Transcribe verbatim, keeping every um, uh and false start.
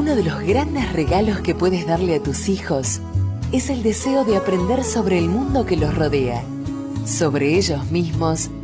Uno de los grandes regalos que puedes darle a tus hijos es el deseo de aprender sobre el mundo que los rodea, sobre ellos mismos